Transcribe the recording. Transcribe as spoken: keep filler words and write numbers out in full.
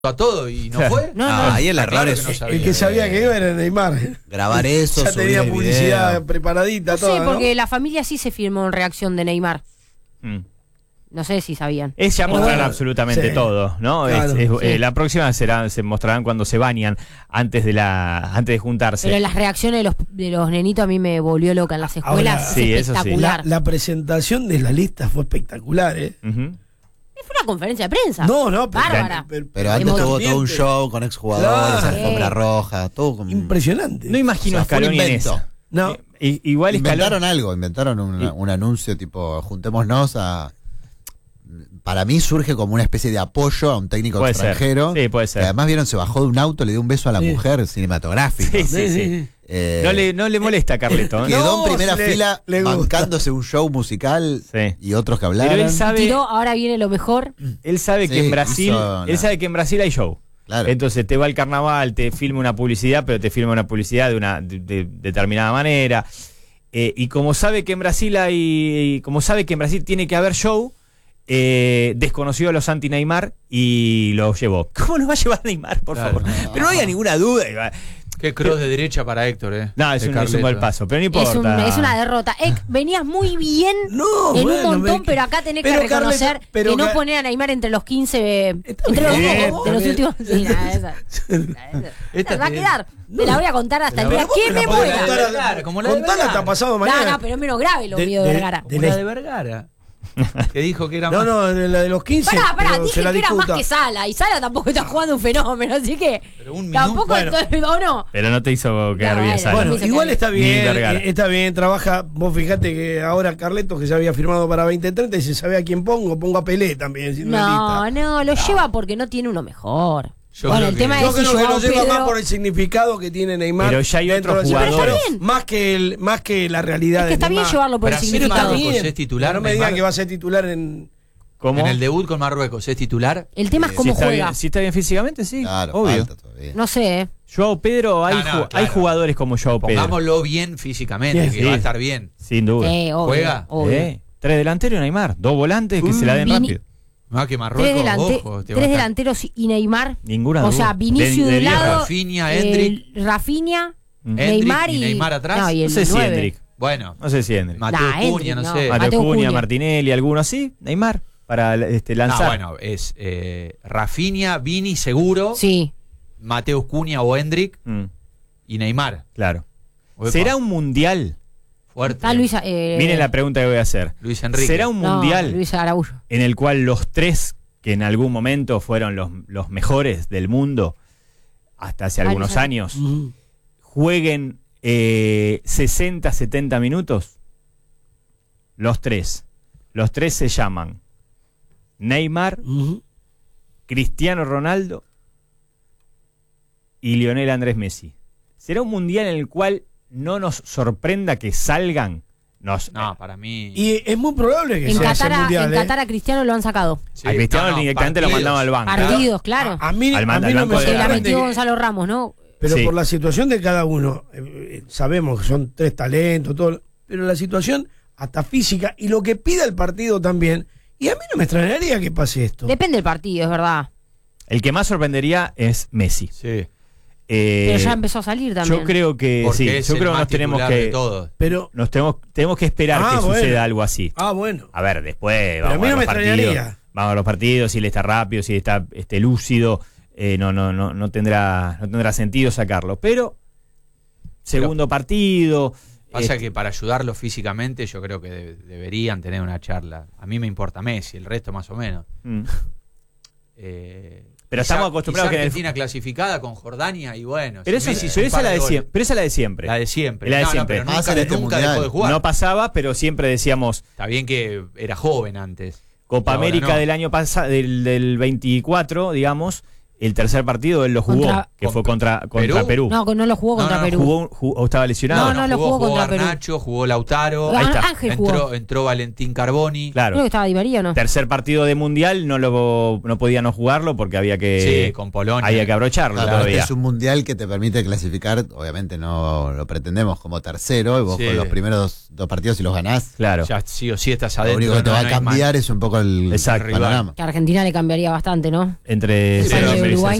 a todo y no fue. No, no, no. ahí el Está error claro es que no sabía. El que sabía que iba era Neymar. grabar eso, Ya subir tenía el publicidad video. preparadita, No sé, toda, porque ¿no? la familia sí se firmó en reacción de Neymar. Mm. No sé si sabían. Es ya Pero mostrar bueno, absolutamente sí. todo, ¿no? Claro, Es- es- sí. eh, la próxima será, se mostrarán cuando se bañan antes de la, antes de juntarse. Pero las reacciones de los, de los nenitos a mí me volvió loca en las escuelas. Ahora, es sí, eso sí. espectacular. La, la presentación de la lista fue espectacular, ¿eh? Ujú. Fue una conferencia de prensa. No, no, pero, Bárbara. pero- Pero antes Emocionante. tuvo todo un show con exjugadores, Claro. alfombra roja, todo como... impresionante. No imagino O a sea, fue un Scaloni en invento. esa. No. I- igual Inventaron Scaloni. algo, inventaron un, un anuncio tipo, juntémonos a... Para mí surge como una especie de apoyo a un técnico Puede ser. extranjero. Sí, puede ser. Que además vieron, se bajó de un auto, le dio un beso a la Sí. mujer cinematográfico. Sí, sí, sí. Eh, No le, no le molesta a Carleto. ¿eh? Quedó No, en primera le- fila le gusta. bancándose un show musical Sí. y otros que Pero hablaran. él sabe, Tiró, ahora viene lo mejor. él sabe Sí, que en Brasil, hizo él la- sabe que en Brasil hay show. Claro. Entonces te va al carnaval, te filma una publicidad, pero te filma una publicidad de una de, de determinada manera. Eh, y como sabe que en Brasil hay, como sabe que en Brasil tiene que haber show, eh, desconoció a los anti-Neymar y los llevó. ¿Cómo nos va a llevar Neymar, por Claro. favor? Pero no había ninguna duda. Iba- Qué cross de derecha para Héctor, eh. No, es De un, es un Carleto, mal eh. paso, pero no Es, un- importa. es una derrota. Eh, venías muy bien No, en bueno, un montón, me- pero acá tenés que pero reconocer Carleto, pero que no Ca- poner a Neymar entre los quince. Está Entre los, bien, de está los bien. últimos. Sí, nada, esa. Esta Esa va a te- quedar. Te la voy a contar hasta el Pero día vos que me me la podés muera. contar a- Vergara, como la de contala hasta Vergara. pasado No, mañana. no, pero es menos grave lo De- mío de de- Vergara. de Como la la- de Vergara. Que dijo que era No, más. no, de la de los quince. Pará, pará, pero dije se la que era disputa. más que Sala. Y Sala tampoco está jugando un fenómeno, así que. Pero un minuto. Tampoco Bueno. estoy- ¿o no? Pero no te hizo quedar No, bien, bueno, Sala. Bueno, me hizo igual quedar está bien. bien, Ni Vergara. eh, está bien, trabaja, vos fijate que ahora Carletos, que se había firmado para veinte treinta, y se sabe a quién pongo, pongo a Pelé también, siendo No, lista. no, lo lleva porque no tiene uno mejor. Yo bueno, creo el que- tema Yo es si creo que Joao lo lleva Pedro- más por el significado que tiene Neymar. Pero ya hay dentro otros de la selección. jugadores. Pero está bien. Más que, el, más que la realidad Es que de está bien Neymar. llevarlo por el Brasil, significado. Está Marruecos bien, es titular, pero no me digan Neymar. que va a ser titular en... ¿Cómo? En el debut con Marruecos, ¿es titular? El tema es Eh, si, cómo está juega. bien, si está bien físicamente, sí. Claro, obvio. falta todavía. No sé, ¿eh? Joao Pedro, hay, No, no, ju- claro. hay jugadores como Joao Pedro. Pongámoslo bien físicamente, Bien, que sí. va a estar bien. Sin duda. Eh, obvio, ¿Juega? obvio. Eh, tres delanteros y Neymar. Dos volantes que se la den Vini- rápido. Más que Tres, Marruecos, delante- ojo. te va a tres estar- delanteros y Neymar. Ninguna O duda. sea, Vinicius De- de un de lado, Rafinha, eh, Endrick. Rafinha, Mm. Neymar Endrick y, y Neymar atrás. No, y No el sé si nueve. Endrick. Bueno, No sé si Endrick. Mateo Nah, Cunha, Endrick, no no. sé. Mateo Mateo Cunha, Cunha. Martinelli, alguno así. Neymar. Para este, Ah, lanzar. bueno, es eh, Rafinha, Vini seguro, Sí. Mateo Cunha o Endrick Mm, y Neymar. claro. Uepa, ¿Será un mundial? fuerte? Está Luis, eh, Miren la pregunta que voy a hacer. Luis Enrique. ¿Será un no, mundial Luis Araújo. en el cual los tres que en algún momento fueron los, los mejores del mundo hasta hace Varios algunos años Mm. jueguen eh, sesenta, setenta minutos? Los tres. Los tres se llaman Neymar, Mm. Cristiano Ronaldo y Lionel Andrés Messi. ¿Será un mundial en el cual no nos sorprenda que salgan? Nos, No, para mí. Y es muy probable que En sea ese Qatar, a, mundial, en ¿eh? Qatar a Cristiano lo han sacado. Sí, a Cristiano no, no, directamente lo partidos. mandaban al banco. Partidos, claro. A, a mí, Al a manda- mí al no me banco de Que la sorprende metió que- Gonzalo Ramos, ¿no? Pero Sí. por la situación de cada uno, eh, eh, sabemos que son tres talentos, todo, pero la situación hasta física y lo que pida el partido también, y a mí no me extrañaría que pase esto. Depende del partido, es verdad. El que más sorprendería es Messi. Sí, Eh, Pero ya empezó a salir también. yo creo que porque sí, es yo el creo que más nos tenemos titular de que todos. Pero, nos tenemos tenemos que esperar Ah, que bueno. suceda algo así. ah, bueno. A ver, después Pero a vamos mí a no ver me los partidos. extrañaría. Vamos a los partidos, si él está rápido, si está este lúcido, eh, no no no no tendrá no tendrá sentido sacarlo, pero segundo partido, Pasa eh, que para ayudarlo físicamente yo creo que de- deberían tener una charla. A mí me importa Messi, el resto más o menos. mm. Eh, Pero quizá- estamos acostumbrados quizá que en el- Argentina clasificada con Jordania y bueno. Pero, si eso, Messi hizo pero un esa par la de de goles. siempre, pero esa es la de siempre. La de siempre. La de No, no, siempre. pero Más nunca, en este nunca mundial. dejó de jugar. No pasaba, pero siempre decíamos Está bien que era joven antes. Copa Y ahora América no. del año pasado, del, del veinticuatro, digamos, el tercer partido él lo jugó, Contra- que fue contra, contra ¿Perú? Perú. No, no lo jugó No, contra no, Perú. Jugó, jugó- o estaba lesionado. No, no, lo jugó contra Perú. Garnacho, jugó Lautaro. Ahí está. Ángel jugó. Entró, entró Valentín Carboni. Claro. Creo que estaba Di María, ¿no? Tercer partido de mundial, no lo no podía no jugarlo porque había que Sí, con Polonia. había que abrocharlo Claro, este todavía. es un mundial que te permite clasificar, obviamente no lo pretendemos como tercero, y vos Sí. con los primeros dos, dos partidos si los ganás, Claro. Ya sí o sí estás lo adentro. único que te no- va no a hay cambiar es un poco el, Exacto. el panorama. Que a Argentina le cambiaría bastante, ¿no? Entre Sí, sí, pero- entre Uruguay.